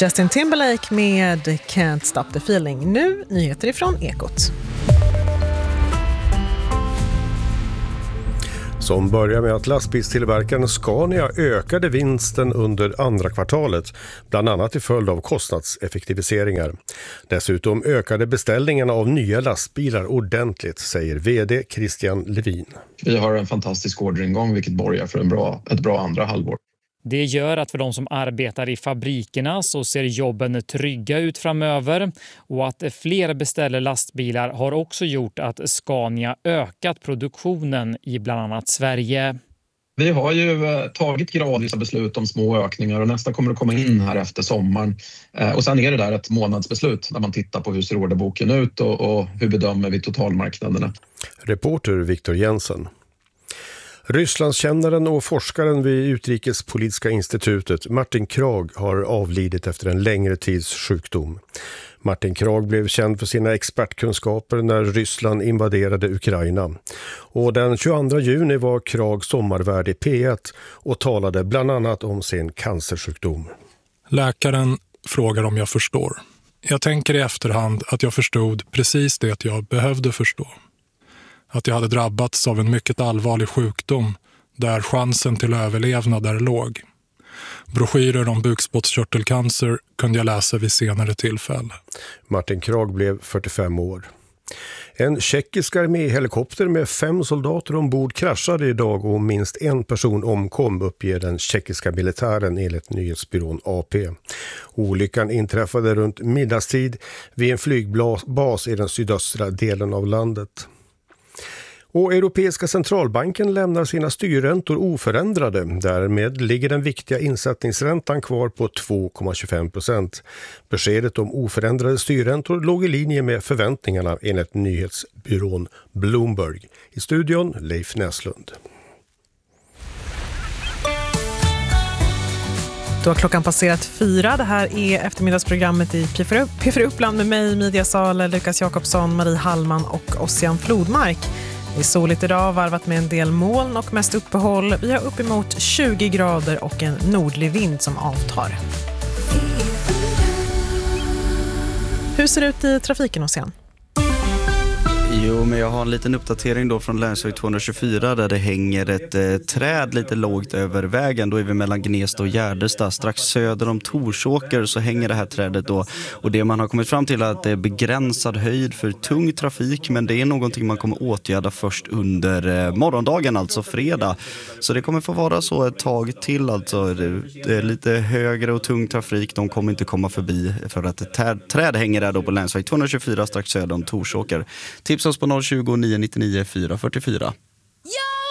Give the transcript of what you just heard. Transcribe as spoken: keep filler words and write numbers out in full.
Justin Timberlake med Can't Stop the Feeling. Nu nyheter ifrån Ekot. Som börjar med att lastbilstillverkaren Scania ökade vinsten under andra kvartalet, bland annat till följd av kostnadseffektiviseringar. Dessutom ökade beställningarna av nya lastbilar ordentligt, säger vd Christian Levin. Vi har en fantastisk orderingång vilket borgar för en bra, ett bra andra halvår. Det gör att för de som arbetar i fabrikerna så ser jobben trygga ut framöver, och att fler beställer lastbilar har också gjort att Scania ökat produktionen i bland annat Sverige. Vi har ju tagit gradvisa beslut om små ökningar och nästa kommer att komma in här efter sommaren. Och sen är det där ett månadsbeslut när man tittar på hur ser orderboken ut och, och hur bedömer vi totalmarknaderna. Reporter Viktor Jensen. Rysslandskännaren och forskaren vid Utrikespolitiska institutet Martin Krag har avlidit efter en längre tids sjukdom. Martin Krag blev känd för sina expertkunskaper när Ryssland invaderade Ukraina. Och den tjugoandra juni var Krag sommarvärd i P ett och talade bland annat om sin cancersjukdom. Läkaren frågar om jag förstår. Jag tänker i efterhand att jag förstod precis det jag behövde förstå. Att jag hade drabbats av en mycket allvarlig sjukdom där chansen till överlevnad är låg. Broschyrer om bukspottkörtelcancer kunde jag läsa vid senare tillfälle. Martin Krag blev fyrtiofem år. En tjeckisk arméhelikopter med fem soldater ombord kraschade idag och minst en person omkom, uppger den tjeckiska militären enligt nyhetsbyrån A P. Olyckan inträffade runt middagstid vid en flygbas i den sydöstra delen av landet. Och Europeiska centralbanken lämnar sina styrräntor oförändrade. Därmed ligger den viktiga insättningsräntan kvar på två komma tjugofem procent. Beskedet om oförändrade styrräntor låg i linje med förväntningarna enligt nyhetsbyrån Bloomberg. I studion Leif Näslund. Då har klockan passerat fyra. Det här är eftermiddagsprogrammet i P fyra Uppland med mig, Media Sale, Lukas Jakobsson, Marie Hallman och Ossian Flodmark. Det är soligt idag, varvat med en del moln och mest uppehåll. Vi har uppemot tjugo grader och en nordlig vind som avtar. Hur ser det ut i trafiken, Ossian? Jo, men jag har en liten uppdatering då från länsväg tvåhundratjugofyra där det hänger ett eh, träd lite lågt över vägen. Då är vi mellan Gnesta och Gärdestad. Strax söder om Torsåker så hänger det här trädet då. Och det man har kommit fram till är att det är begränsad höjd för tung trafik, men det är någonting man kommer åtgärda först under eh, morgondagen, alltså fredag. Så det kommer få vara så ett tag till. Alltså det, det är lite högre och tung trafik. De kommer inte komma förbi för att ett träd, träd hänger där då på länsväg tvåhundratjugofyra strax söder om Torsåker. Tips oss på noll tjugo, nio nittionio, fyra fyrtiofyra.